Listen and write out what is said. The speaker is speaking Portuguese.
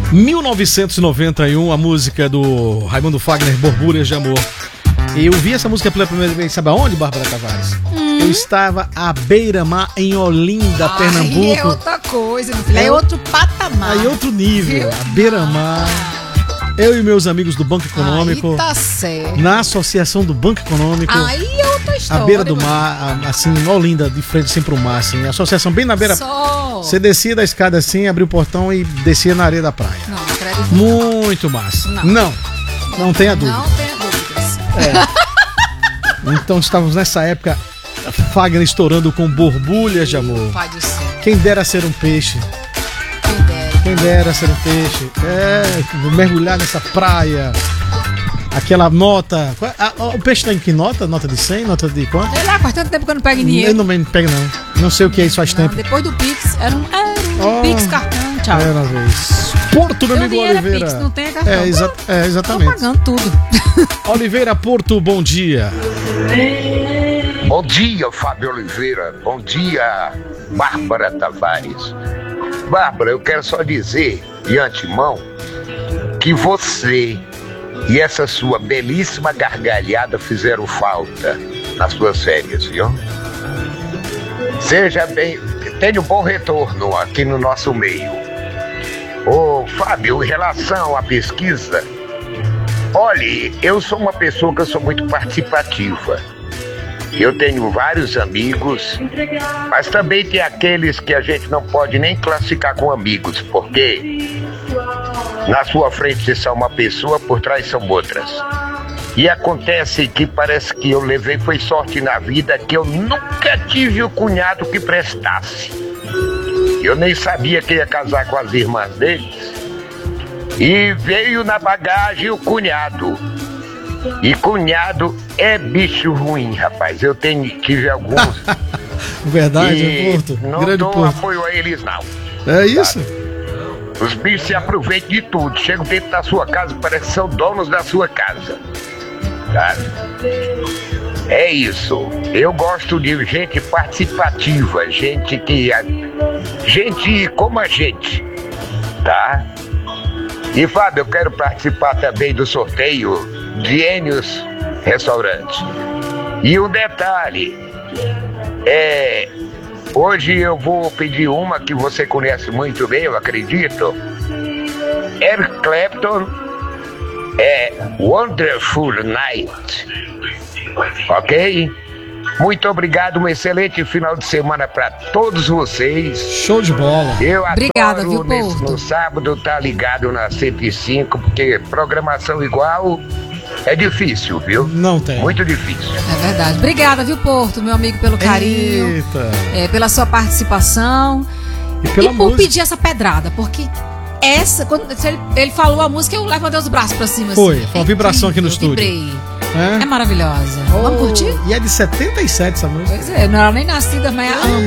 1991, a música do Raimundo Fagner, Borbulhas de Amor. E eu vi essa música pela primeira vez, sabe aonde, Bárbara Tavares? Eu estava à beira-mar, em Olinda, Pernambuco. É outra coisa, meu filho. É outro patamar. Aí outro nível, a beira-mar. Eu e meus amigos do Banco Econômico. Aí tá certo. Na associação do Banco Econômico. Aí é outra história. À beira do mar, assim, em Olinda, de frente assim pro mar, assim. A associação bem na beira. Só. Você descia da escada assim, abria o portão e descia na areia da praia. Não acredito. Muito massa. Não tenha dúvida. Não tenha dúvidas. Então estávamos nessa época, Fagner estourando com Borbulhas de Amor. Pai do céu. Quem dera ser um peixe. Quem dera ser um peixe. Mergulhar nessa praia. Aquela nota. O peixe tá em que nota? Nota de 100? Nota de quanto? Sei lá, faz tanto tempo que eu não pego dinheiro. Eu não me pego, não. Não sei o que é isso, faz tempo. Depois do Pix, era um Pix cartão, tchau. Era uma vez. Porto, meu amigo Oliveira. Pix, não tem cartão. Exatamente. Tô pagando tudo. Oliveira Porto, bom dia. Bom dia, Fábio Oliveira. Bom dia, Bárbara Tavares. Bárbara, eu quero só dizer, de antemão, que você e essa sua belíssima gargalhada fizeram falta nas suas férias, viu? Seja bem, tenha um bom retorno aqui no nosso meio. Ô, Fábio, em relação à pesquisa, olhe, eu sou uma pessoa que eu sou muito participativa. Eu tenho vários amigos, mas também tem aqueles que a gente não pode nem classificar como amigos, porque na sua frente você são uma pessoa, por trás são outras. E acontece que parece que eu levei foi sorte na vida, que eu nunca tive o cunhado que prestasse. Eu nem sabia que ia casar com as irmãs deles. E veio na bagagem o cunhado. E cunhado é bicho ruim, rapaz. Eu tive alguns. Verdade, Porto. Não Grande dou Porto. apoio a eles, não. É isso? Os bichos se aproveitam de tudo. Chegam dentro da sua casa, parece que são donos da sua casa. Tá? É isso. Eu gosto de gente participativa, gente como a gente, tá? E Fábio, eu quero participar também do sorteio de Enios Restaurante. E um detalhe, hoje eu vou pedir uma que você conhece muito bem, eu acredito. Eric Clapton, Wonderful Night. Ok? Muito obrigado, um excelente final de semana para todos vocês. Show de bola. Eu Obrigada, adoro viu, Porto? no sábado tá ligado na 105, porque programação igual é difícil, viu? Não tem. Muito difícil. É verdade. Obrigada, viu, Porto, meu amigo, pelo carinho. Eita. Pela sua participação. E pela por música. pedir essa pedrada, porque se ele falou a música, eu levantei os braços pra cima. Foi assim. uma vibração aqui no estúdio. Vibrei. É? É maravilhosa. Vamos curtir? E é de 77 essa música. Pois é, não era nem nascida, mas amo.